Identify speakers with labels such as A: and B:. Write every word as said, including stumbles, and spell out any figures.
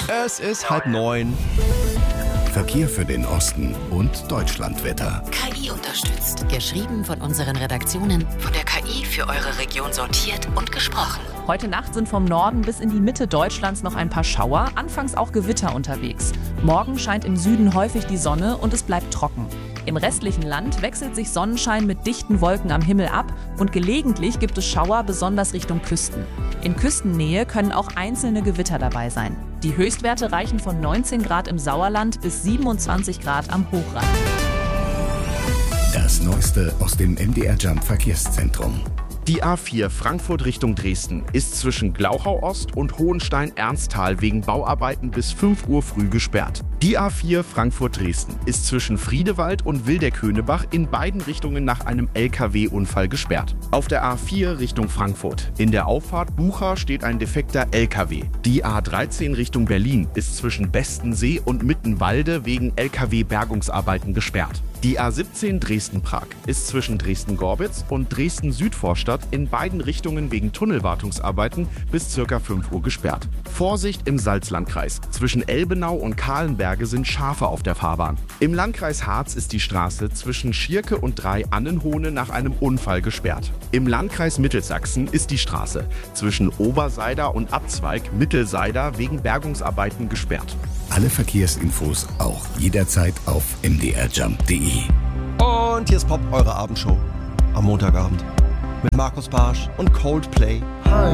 A: Es ist halb neun.
B: Verkehr für den Osten und Deutschlandwetter.
C: K I unterstützt. Geschrieben von unseren Redaktionen, von der K I für eure Region sortiert und gesprochen.
D: Heute Nacht sind vom Norden bis in die Mitte Deutschlands noch ein paar Schauer, anfangs auch Gewitter unterwegs. Morgen scheint im Süden häufig die Sonne und es bleibt trocken. Im restlichen Land wechselt sich Sonnenschein mit dichten Wolken am Himmel ab und gelegentlich gibt es Schauer, besonders Richtung Küsten. In Küstennähe können auch einzelne Gewitter dabei sein. Die Höchstwerte reichen von neunzehn Grad im Sauerland bis siebenundzwanzig Grad am Hochrhein.
B: Das Neueste aus dem M D R Jump Verkehrszentrum.
E: Die A vier Frankfurt Richtung Dresden ist zwischen Glauchau Ost und Hohenstein-Ernsthal wegen Bauarbeiten bis fünf Uhr früh gesperrt. Die A vier Frankfurt-Dresden ist zwischen Friedewald und Wildeck-Höhnebach in beiden Richtungen nach einem L K W-Unfall gesperrt. Auf der A vier Richtung Frankfurt in der Auffahrt Bucha steht ein defekter L K W. Die A dreizehn Richtung Berlin ist zwischen Bestensee und Mittenwalde wegen L K W-Bergungsarbeiten gesperrt. Die A siebzehn Dresden-Prag ist zwischen Dresden-Gorbitz und Dresden-Südvorstadt in beiden Richtungen wegen Tunnelwartungsarbeiten bis ca. fünf Uhr gesperrt. Vorsicht im Salzlandkreis. Zwischen Elbenau und Kahlenberge sind Schafe auf der Fahrbahn. Im Landkreis Harz ist die Straße zwischen Schierke und Drei-Annenhohne nach einem Unfall gesperrt. Im Landkreis Mittelsachsen ist die Straße zwischen Oberseider und Abzweig Mittelseider wegen Bergungsarbeiten gesperrt.
B: Alle Verkehrsinfos auch jederzeit auf m d r jump punkt d e.
A: Und hier ist Pop, eure Abendshow am Montagabend. Mit Markus Barsch und Coldplay. Hi.